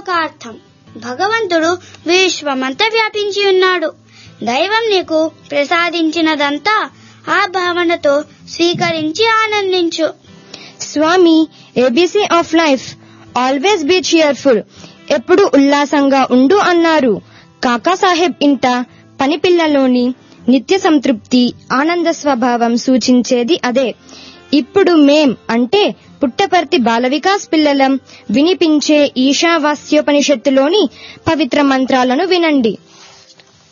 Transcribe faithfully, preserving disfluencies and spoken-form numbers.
ఒక అర్థం. భగవంతుడు విశ్వమంతా వ్యాపించి ఉన్నాడు. దైవం నీకు ప్రసాదించినదంతా ఆ భావనతో స్వీకరించి ఆనందించు. స్వామి, ABC of life, always be cheerful, ఎప్పుడు ఉల్లాసంగా ఉండు అన్నారు. కాకాసాహెబ్ ఇంట పని పిల్లలోని నిత్య సంతృప్తి, ఆనంద స్వభావం సూచించేది అదే. ఇప్పుడు మేం అంటే పుట్టపర్తి బాల వికాస్ పిల్లలం వినిపించే ఈశావాస్యోపనిషత్తులోని పవిత్ర మంత్రాలను వినండి.